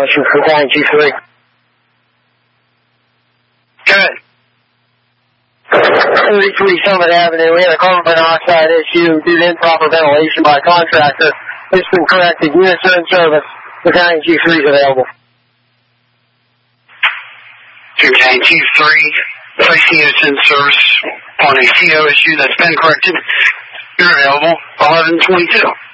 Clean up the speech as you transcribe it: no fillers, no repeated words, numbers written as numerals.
issue for County G3. Good. 33 Summit Avenue, we had a carbon monoxide issue due to improper ventilation by a contractor. It's been corrected. Units are in service. The County G3 is available. County G3, placing units in service on a CO issue that's been corrected. You're available 11:22.